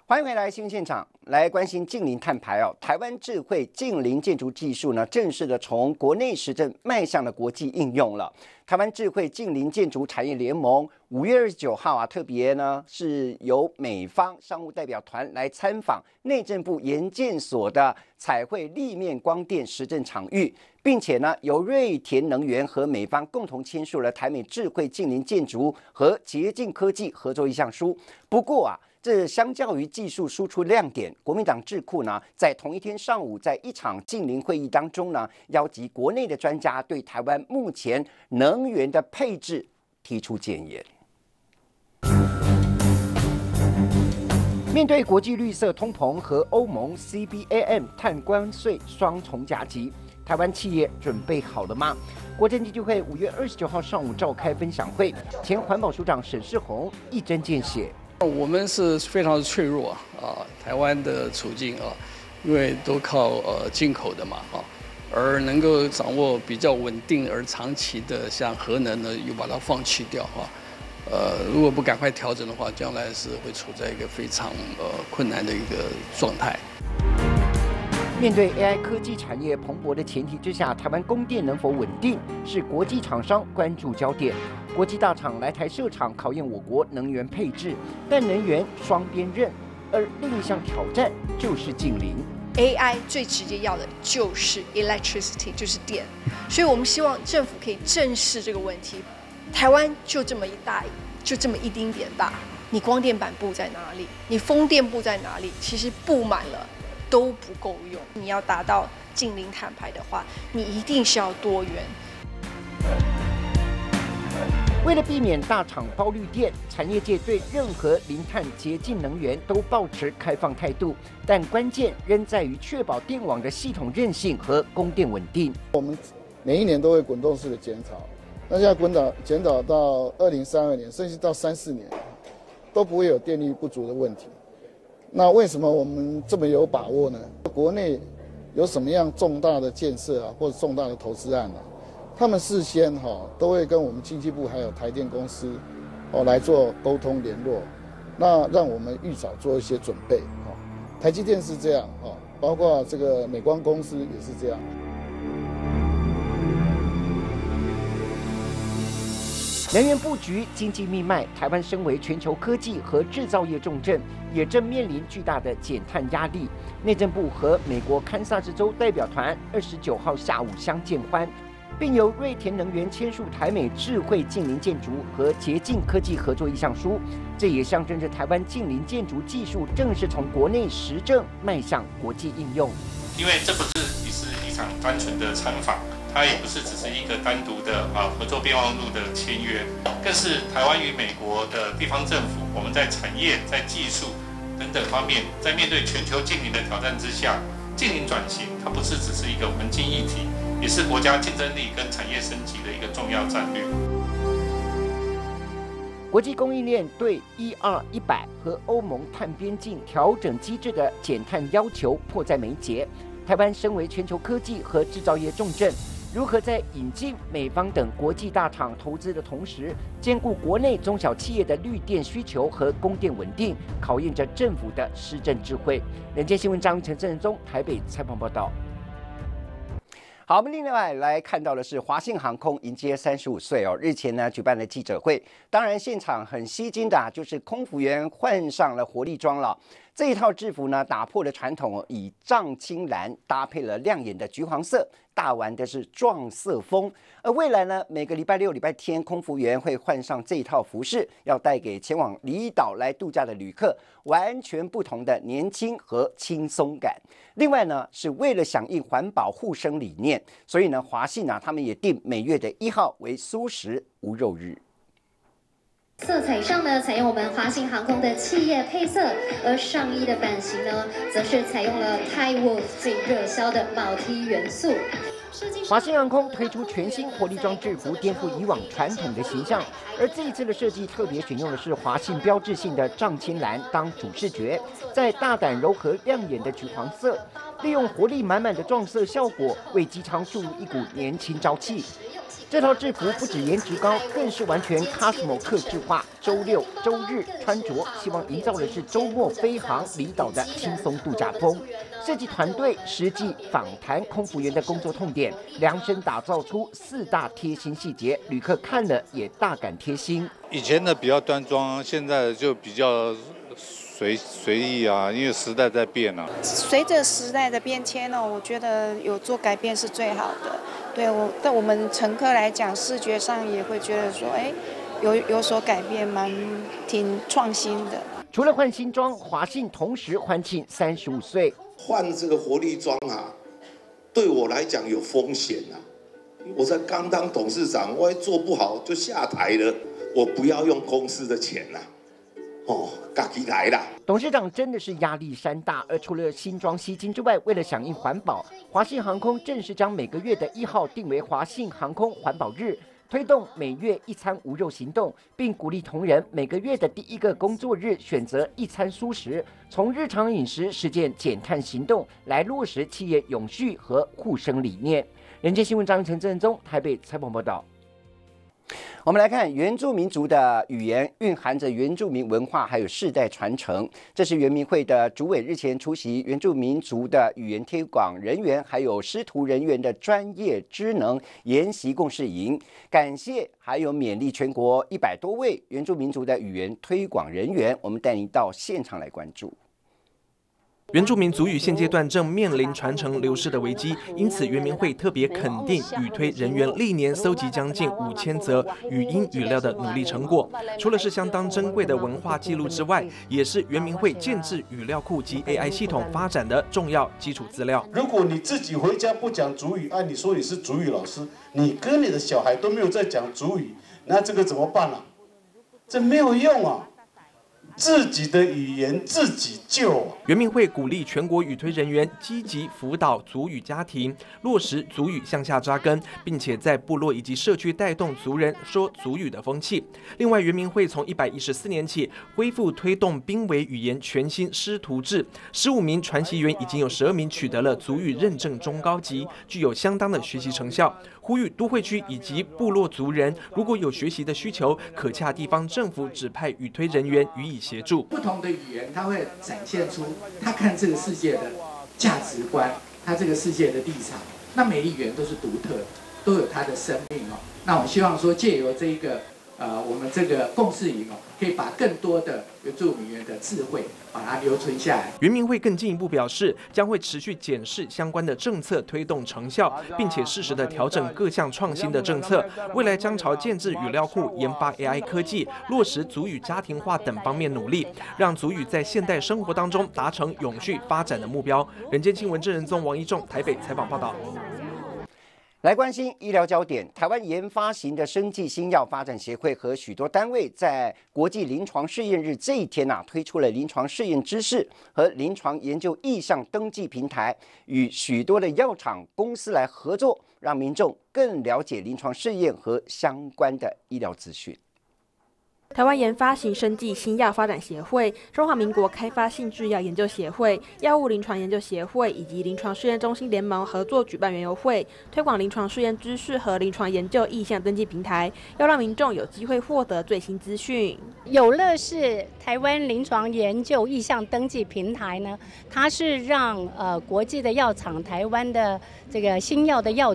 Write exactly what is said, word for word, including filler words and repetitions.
欢迎回来新闻现场，来关心近邻碳排哦。台湾智慧近邻建筑技术呢，正式的从国内实证迈向了国际应用了。台湾智慧近邻建筑产业联盟五月二十九号啊，特别呢是由美方商务代表团来参访内政部研建所的彩绘立面光电实证场域，并且呢由瑞田能源和美方共同签署了台美智慧近邻建筑和洁净科技合作意向书。不过啊。这相较于技术输出亮点，国民党智库呢，在同一天上午，在一场近邻会议当中呢，邀集国内的专家对台湾目前能源的配置提出建言。面对国际绿色通膨和欧盟 C B A M 碳关税双重夹击，台湾企业准备好了吗？国政基金会五月二十九号上午召开分享会，前环保署长沈世宏一针见血。 我们是非常的脆弱啊，台湾的处境啊，因为都靠呃进口的嘛啊，而能够掌握比较稳定而长期的，像核能呢，又把它放弃掉啊，呃，如果不赶快调整的话，将来是会处在一个非常呃困难的一个状态。 面对 A I 科技产业蓬勃的前提之下，台湾供电能否稳定，是国际厂商关注焦点。国际大厂来台设厂，考验我国能源配置，但能源双边刃，而另一项挑战就是近邻。 A I 最直接要的就是 electricity， 就是电，所以我们希望政府可以正视这个问题。台湾就这么一大，就这么一丁点大，你光电板布在哪里？你风电布在哪里？其实布满了都不够用。你要达到近邻碳排的话，你一定是要多元。 为了避免大厂包绿电，产业界对任何零碳洁净能源都抱持开放态度，但关键仍在于确保电网的系统韧性和供电稳定。 我们每一年都会滚动式的检讨，那现在滚导检讨到二零三二年，甚至到三四年，都不会有电力不足的问题。那为什么我们这么有把握呢？国内有什么样重大的建设啊，或者重大的投资案啊？他们事先哈、哦、都会跟我们经济部还有台电公司哦来做沟通联络，那让我们预早做一些准备哈、哦。台积电是这样哈、哦，包括这个美光公司也是这样。 能源布局、经济命脉，台湾身为全球科技和制造业重镇，也正面临巨大的减碳压力。内政部和美国堪萨斯州代表团二十九号下午相见欢。并由瑞田能源签署台美智慧近邻建筑和洁净科技合作意向书，这也象征着台湾近邻建筑技术正式从国内实证迈向国际应用。 因为这不是只是一场单纯的参访，它也不是只是一个单独的啊合作备忘录的签约，更是台湾与美国的地方政府，我们在产业、在技术等等方面，在面对全球近邻的挑战之下，近邻转型它不是只是一个环境议题。也是国家竞争力跟产业升级的一个重要战略。 国际供应链对一二一百和欧盟碳边境调整机制的减碳要求迫在眉睫。台湾身为全球科技和制造业重镇，如何在引进美方等国际大厂投资的同时，兼顾国内中小企业的绿电需求和供电稳定，考验着政府的施政智慧。人间新闻张玉成、郑仁宗台北采访报道。好，我们另外来看到的是华信航空迎接三十五岁哦，日前呢举办了记者会，当然现场很吸睛的、啊、就是空服员换上了活力装了。这一套制服呢，打破了传统，以藏青蓝搭配了亮眼的橘黄色，大玩的是撞色风。而未来呢，每个礼拜六、礼拜天，空服员会换上这一套服饰，要带给前往离岛来度假的旅客完全不同的年轻和轻松感。另外呢，是为了响应环保护生理念，所以呢，华信啊，他们也定每月的一号为素食无肉日。 色彩上呢，采用我们华信航空的企业配色，而上衣的版型呢，则是采用了 Thai Wolf 最热销的毛 T 元素。 华信航空推出全新活力装制服，颠覆以往传统的形象。而这一次的设计特别选用的是华信标志性的藏青蓝当主视觉，在大胆柔和亮眼的橘黄色，利用活力满满的撞色效果，为机舱注入一股年轻朝气。 这套制服不止颜值高，更是完全 Cosmo 客制化。周六、周日穿着，希望营造的是周末飞航离岛的轻松度假风。设计团队实际访谈空服员的工作痛点，量身打造出四大贴心细节，旅客看了也大感贴心。 以前的比较端庄，现在就比较随随意啊，因为时代在变啊。 随着时代的变迁呢，我觉得有做改变是最好的。对我，对我们乘客来讲，视觉上也会觉得说，哎，有有所改变，蛮挺创新的。 除了换新装，华信同时欢庆三十五岁。 换这个活力装啊，对我来讲有风险啊。我才刚当董事长，我一做不好就下台了。我不要用公司的钱呐、啊。哦，自己来啦！ 董事长真的是压力山大，而除了新装吸金之外，为了响应环保，华信航空正式将每个月的一号定为华信航空环保日，推动每月一餐无肉行动，并鼓励同仁每个月的第一个工作日选择一餐蔬食，从日常饮食实践减碳行动，来落实企业永续和护生理念。人间新闻张晨、郑宗台北采访报道。我们来看原住民族的语言蕴含着原住民文化还有世代传承，这是原民会的主委日前出席原住民族的语言推广人员还有师徒人员的专业知能研习共识营，感谢还有勉励全国一百多位原住民族的语言推广人员。我们带您到现场来关注。 原住民族语现阶段正面临传承流失的危机，因此原民会特别肯定语推人员历年搜集将近五千则语音语料的努力成果。除了是相当珍贵的文化记录之外，也是原民会建制语料库及 A I 系统发展的重要基础资料。 如果你自己回家不讲族语，按、啊、你说你是族语老师，你跟你的小孩都没有在讲族语，那这个怎么办啊？这没有用啊！自己的语言自己救、啊。 原民会鼓励全国语推人员积极辅导族语家庭，落实族语向下扎根，并且在部落以及社区带动族人说族语的风气。另外，原民会从一百一十四年起恢复推动濒危语言全新师徒制，十五名传习员已经有十二名取得了族语认证中高级，具有相当的学习成效。呼吁都会区以及部落族人，如果有学习的需求，可洽地方政府指派语推人员予以协助。 不同的语言，它会展现出他看这个世界的价值观，他这个世界的立场。那每一语言都是独特，都有它的生命哦。那我希望说，借由这一个呃，我们这个共识营哦，可以把更多的原住民员的智慧把它留存下来。 原民会更进一步表示，将会持续检视相关的政策推动成效，并且适时的调整各项创新的政策。未来将朝建制语料库、研发 A I 科技、落实族语家庭化等方面努力，让族语在现代生活当中达成永续发展的目标。人间新闻郑仁宗、王一仲台北采访报道。 来关心医疗焦点，台湾研发型的生技新药发展协会和许多单位在国际临床试验日这一天啊，推出了临床试验知识和临床研究意向登记平台，与许多的药厂公司来合作，让民众更了解临床试验和相关的医疗资讯。 台湾研发型生技新药发展协会、中华民国开发性制药研究协会、药物临床研究协会以及临床试验中心联盟合作举办园游会，推广临床试验知识和临床研究意向登记平台，要让民众有机会获得最新资讯。 有乐是台湾临床研究意向登记平台呢，它是让呃国际的药厂、台湾的这个新药的药